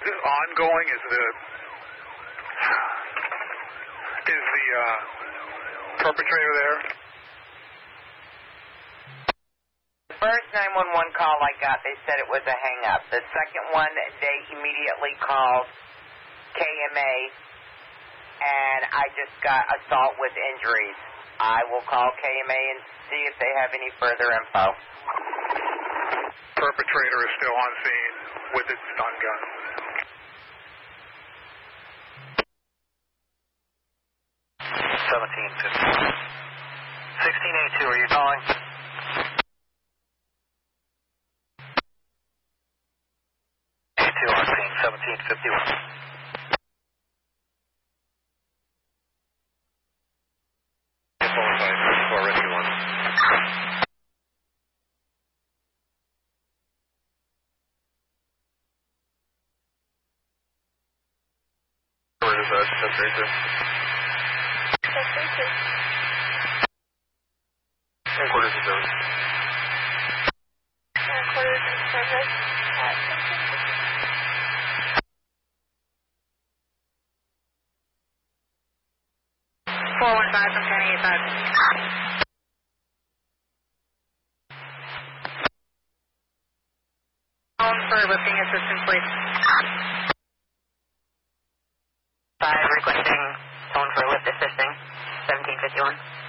ongoing? Is the perpetrator there? The first 911 call I got, they said it was a hang-up. The second one, they immediately called KMA, and I just got assault with injuries. I will call KMA and see if they have any further info. Perpetrator is still on scene with its stun gun. $1682, are you calling? A2 on scene, 1751. Where is that? That's right there. Headquarters is those. Headquarters in service at 415 from 1085. Phone for lifting assistance, please. 5 requesting phone for lift assisting, 1751.